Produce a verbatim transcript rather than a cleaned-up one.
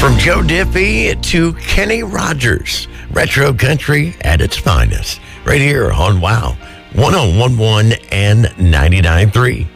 From Joe Diffie to Kenny Rogers, retro country at its finest, right here on WOW, one oh one point one and ninety-nine point three.